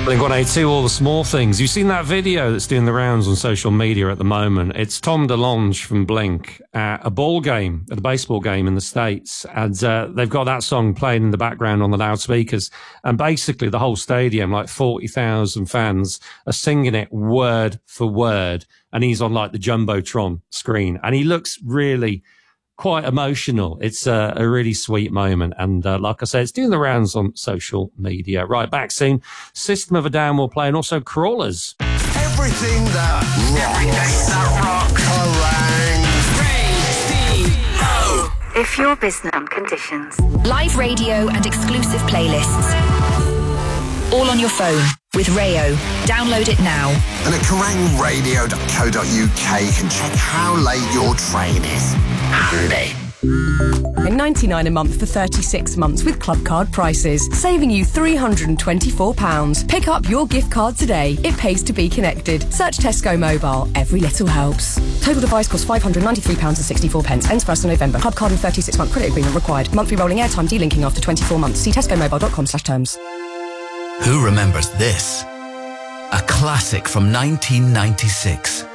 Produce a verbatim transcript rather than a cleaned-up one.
Blink one eighty-two, all the small things. You've seen that video that's doing the rounds on social media at the moment. It's Tom DeLonge from Blink at a ball game, at a baseball game in the States. And uh, they've got that song playing in the background on the loudspeakers. And basically the whole stadium, like forty thousand fans, are singing it word for word. And he's on like the Jumbotron screen. And he looks really quite emotional. It's a, a really sweet moment. And uh, like I said, it's doing the rounds on social media. Right, back soon, System of a Down will play, and also Crawlers. Everything that rocks. Everything that rocks. Kerrang! If your business on conditions. Live radio and exclusive playlists. All on your phone with Rayo. Download it now. And at kerrang radio dot co dot uk can check how late your train is. Handy. ninety-nine a month for thirty-six months with Club Card prices, saving you three hundred twenty-four pounds. Pick up your gift card today. It pays to be connected. Search Tesco Mobile. Every little helps. Total device costs five hundred ninety-three pounds sixty-four. Ends first of November. Club Card and thirty-six month credit agreement required. Monthly rolling airtime delinking after twenty-four months. See tesco mobile dot com slash terms. Who remembers this? A classic from nineteen ninety-six.